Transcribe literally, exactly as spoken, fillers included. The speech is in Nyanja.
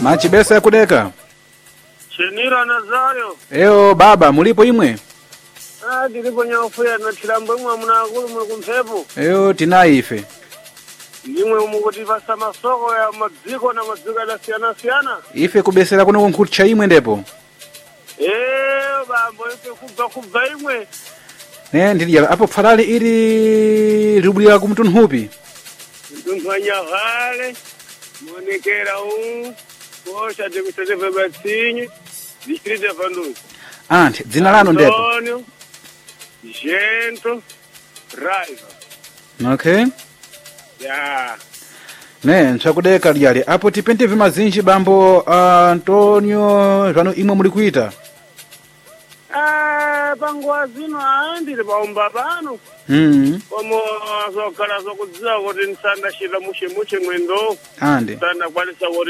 Machibesa kudeka. Chenira Nazario. Eo baba mulipo imwe? Ah, dilipo nyafuya na tilambo imwe munakulu mukumpepo. Eo tinaife. Imwe umukutivasa masoko ya madziko na madziko ya siyana siyana. Ife kubesera kuno kunkhutcha imwe ndepo. Eh, bambo ife kubva kubva imwe. Ne ndilya apo phalali ili rubulira kumtunhupi. Mtunhanya hale. Monekera u. Kosha de kutetefe batsinyi. Distrito ya Vanduzi. Ante dzina lano ndepo. Antonio. Gento. Raiva. Okay. Ya. Ne nchakudeka lyali apo tipente vimazinji bambo uh, Antonio vano imwe muli kuita. Ah, panguwa zino andiri paumba pano. Mhm. Komo azokhala zokudziwa kuti nsanda shira mushe mushe mwendo. Ande. Sana kwalisa